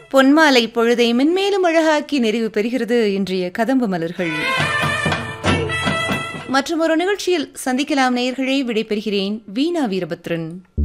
பொன்மாலை பொழுதை மென்மேலும் அழகாக்கி நிறைவு பெறுகிறது இன்றைய கதம்ப மலர்கள். மற்றும் ஒரு நிகழ்ச்சியில் சந்திக்கலாம் நேயர்களே. விடைபெறுகிறேன். வீணா வீரபத்ரன்.